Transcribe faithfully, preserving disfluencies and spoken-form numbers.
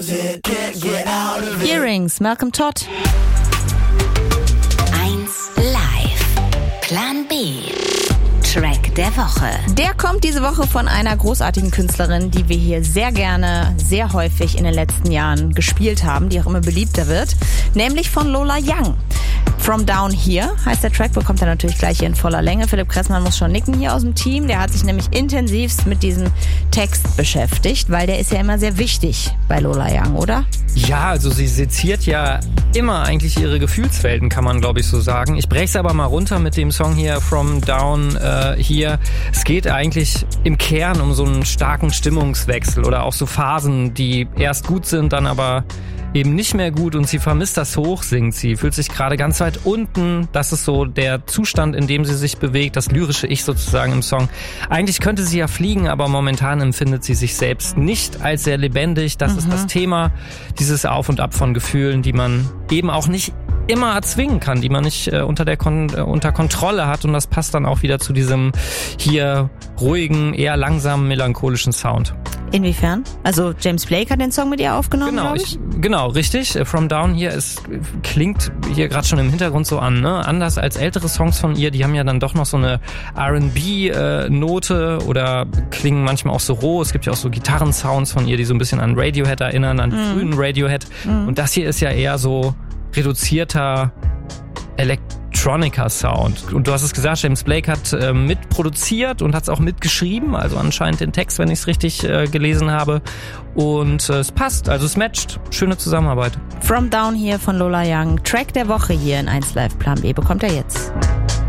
Earrings, Malcolm Todd. eins Live. Plan B. Track der Woche. Der kommt diese Woche von einer großartigen Künstlerin, die wir hier sehr gerne, sehr häufig in den letzten Jahren gespielt haben, die auch immer beliebter wird, nämlich von Lola Young. From Down Here heißt der Track, bekommt er natürlich gleich hier in voller Länge. Philipp Kressmann muss schon nicken hier aus dem Team. Der hat sich nämlich intensivst mit diesem Text beschäftigt, weil der ist ja immer sehr wichtig bei Lola Young, oder? Ja, also sie seziert ja immer eigentlich ihre Gefühlswelten, kann man glaube ich so sagen. Ich breche es aber mal runter mit dem Song hier, From Down äh, Here. Es geht eigentlich im Kern um so einen starken Stimmungswechsel oder auch so Phasen, die erst gut sind, dann aber eben nicht mehr gut und sie vermisst das Hoch, singt sie, fühlt sich gerade ganz weit unten. Das ist so der Zustand, in dem sie sich bewegt, das lyrische Ich sozusagen im Song. Eigentlich könnte sie ja fliegen, aber momentan empfindet sie sich selbst nicht als sehr lebendig. Das mhm. ist das Thema, dieses Auf und Ab von Gefühlen, die man eben auch nicht immer erzwingen kann, die man nicht äh, unter der Kon- äh, unter Kontrolle hat, und das passt dann auch wieder zu diesem hier ruhigen, eher langsamen, melancholischen Sound. Inwiefern? Also James Blake hat den Song mit ihr aufgenommen, Genau, ich, genau, richtig. From Down Here ist, klingt hier gerade schon im Hintergrund so an, ne? Anders als ältere Songs von ihr, die haben ja dann doch noch so eine R and B-Note äh, oder klingen manchmal auch so roh. Es gibt ja auch so Gitarrensounds von ihr, die so ein bisschen an Radiohead erinnern, an mm. frühen Radiohead. Mm. Und das hier ist ja eher so reduzierter Electronica-Sound. Und du hast es gesagt, James Blake hat äh, mitproduziert und hat es auch mitgeschrieben, also anscheinend den Text, wenn ich es richtig äh, gelesen habe. Und äh, es passt, also es matcht. Schöne Zusammenarbeit. From Down Here von Lola Young, Track der Woche hier in eins Live Plan B, bekommt er jetzt.